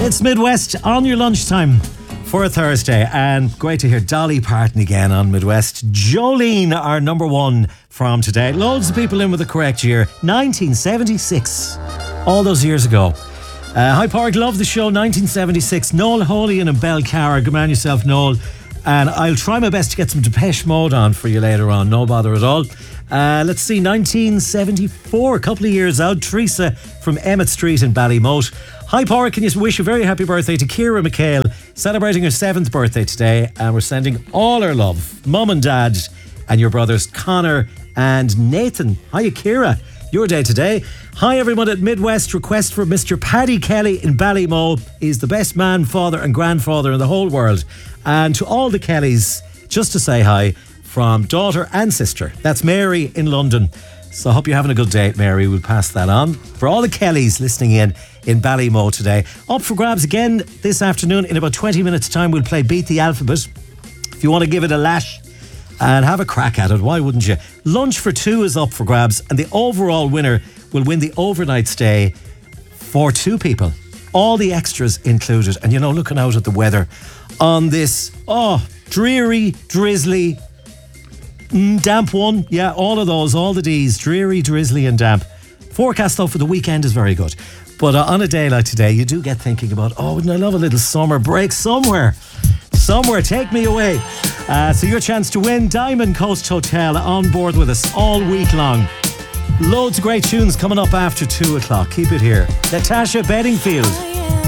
It's Midwest on your lunchtime for a Thursday, and great to hear Dolly Parton again on Midwest. Jolene, our number one from today. Loads of people in with the correct year, 1976. All those years ago. Hi Park, love the show, 1976. Noel Holian and Belcara. Good man yourself, Noel. And I'll try my best to get some Depeche Mode on for you later on. No bother at all. Let's see, 1974, a couple of years out. Teresa from Emmett Street in Ballymote. Hi Porrick, can you wish a very happy birthday to Ciara McHale, celebrating her 7th birthday today, and we're sending all our love, Mum and Dad and your brothers Connor and Nathan. Hiya Ciara, your day today. Hi everyone at Midwest. Request for Mr. Paddy Kelly in Ballymo. He's the best man, father and grandfather in the whole world. And to all the Kellys, just to say hi from daughter and sister. That's Mary in London. So I hope you're having a good day, Mary. We'll pass that on. For all the Kellys listening in Ballymo today. Up for grabs again this afternoon. In about 20 minutes time, we'll play Beat the Alphabet. If you want to give it a lash and have a crack at it, why wouldn't you? Lunch for two is up for grabs, and the overall winner will win the overnight stay for two people. All the extras included. And you know, looking out at the weather on this, dreary, drizzly, damp one. Yeah, all of those, all the D's, dreary, drizzly and damp. Forecast though for the weekend is very good. But on a day like today, you do get thinking about, wouldn't I love a little summer break somewhere? Somewhere, take me away. So your chance to win Diamond Coast Hotel on board with us all week long. Loads of great tunes coming up after 2 o'clock. Keep it here. Natasha Bedingfield.